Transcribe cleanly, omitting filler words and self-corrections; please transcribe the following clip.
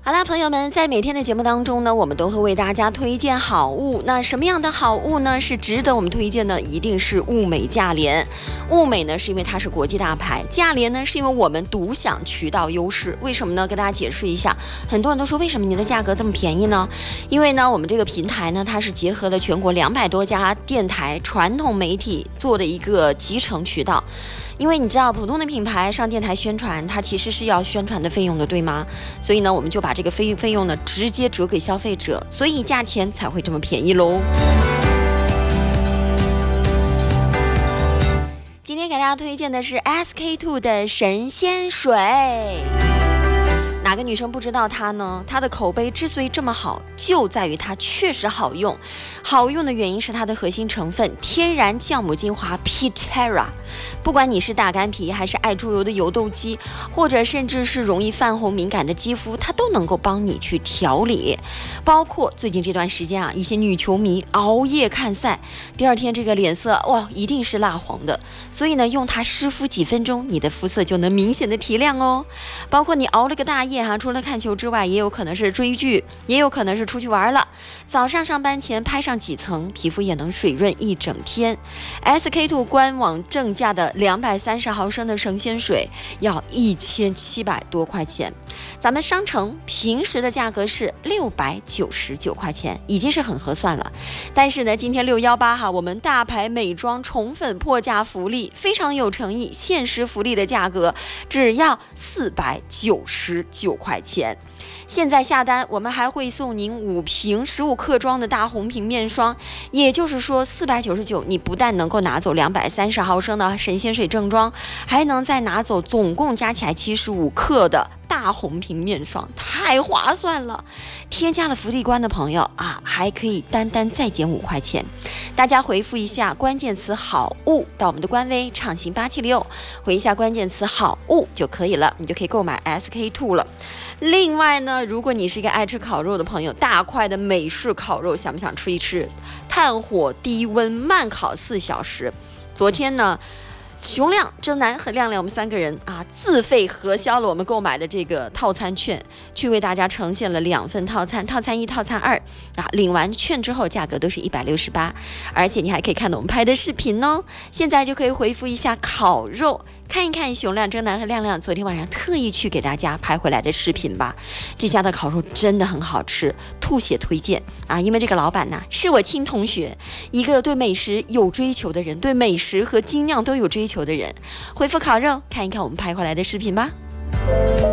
好啦，朋友们，在每天的节目当中呢，我们都会为大家推荐好物。那什么样的好物呢是值得我们推荐呢？一定是物美价廉。物美呢是因为它是国际大牌，价廉呢是因为我们独享渠道优势。为什么呢？跟大家解释一下。很多人都说为什么你的价格这么便宜呢？因为呢我们这个平台呢，它是结合了全国200多家电台传统媒体做的一个集成渠道。因为你知道普通的品牌上电台宣传，它其实是要宣传的费用的，对吗？所以呢我们就把这个费用呢直接折给消费者，所以价钱才会这么便宜喽。今天给大家推荐的是 SK-II 的神仙水。哪个女生不知道它呢？它的口碑之所以这么好，就在于它确实好用。好用的原因是它的核心成分天然酵母精华 PTERA。不管你是大干皮还是爱猪油的油痘肌，或者甚至是容易泛红敏感的肌肤，它都能够帮你去调理。包括最近这段时间啊，一些女球迷熬夜看赛，第二天这个脸色哇一定是蜡黄的。所以呢，用它湿敷几分钟，你的肤色就能明显的提亮哦。包括你熬了个大夜除了看球之外，也有可能是追剧，也有可能是出去玩了。早上上班前拍上几层，皮肤也能水润一整天。SK-II 官网正价的230毫升的神仙水要1700多块钱，咱们商城平时的价格是699块钱，已经是很合算了。但是呢，今天618哈，我们大牌美妆宠粉破价福利非常有诚意，限时福利的价格只要499块钱。现在下单，我们还会送您5瓶15克装的大红瓶面霜，也就是说499，你不但能够拿走230毫升的神仙水正装，还能再拿走总共加起来75克的大红瓶面霜，太划算了。添加了福利关的朋友啊，还可以单再减5块钱。大家回复一下关键词好物到我们的官微畅行876，回一下关键词好物就可以了，你就可以购买 SK-II 了。另外呢，如果你是一个爱吃烤肉的朋友，大块的美式烤肉想不想吃一吃？炭火低温慢烤4小时。昨天呢，熊亮、真南和亮亮我们3个人啊，自费核销了我们购买的这个套餐券，去为大家呈现了2份套餐，套餐1、套餐2啊。领完券之后，价格都是168，而且你还可以看到我们拍的视频哦。现在就可以回复一下烤肉，看一看熊亮、真南和亮亮昨天晚上特意去给大家拍回来的视频吧。这家的烤肉真的很好吃，吐血推荐啊！因为这个老板呢是我亲同学，一个对美食有追求的人，对美食和精酿都有追求的人。回复烤肉，看一看我们拍回来的视频吧。